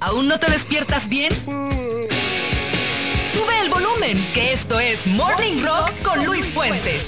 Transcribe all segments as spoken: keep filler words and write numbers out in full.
¿Aún no te despiertas bien? Sube el volumen, que esto es Morning Rock con Luis Fuentes.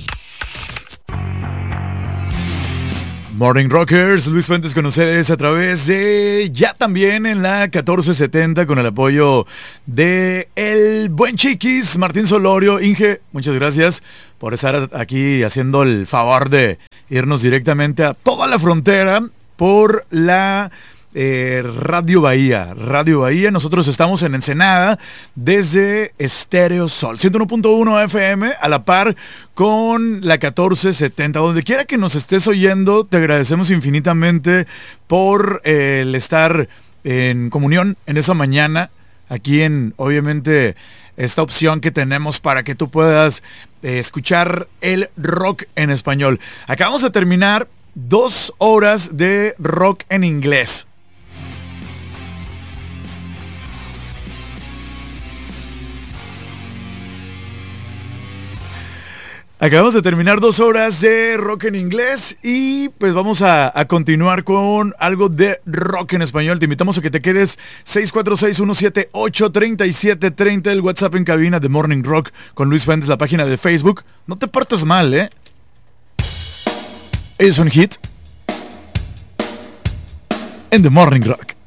Morning Rockers, Luis Fuentes con ustedes a través de ya también en la catorce setenta con el apoyo de el buen Chiquis, Martín Solorio. Inge, muchas gracias por estar aquí haciendo el favor de irnos directamente a toda la frontera por la eh, Radio Bahía. Radio Bahía, nosotros estamos en Ensenada desde Estéreo Sol, ciento uno punto uno F M, a la par con la catorce setenta. Donde quiera que nos estés oyendo, te agradecemos infinitamente por eh, el estar en comunión en esa mañana, aquí en, obviamente, esta opción que tenemos para que tú puedas eh, escuchar el rock en español. Acabamos de terminar dos horas de rock en inglés. Acabamos de terminar dos horas de rock en inglés y pues vamos a, a continuar con algo de rock en español. Te invitamos a que te quedes seis cuatro seis, uno siete ocho, tres siete tres cero, el WhatsApp en cabina de Morning Rock con Luis Fuentes, la página de Facebook. No te partas mal, ¿eh? Es un hit en The Morning Rock.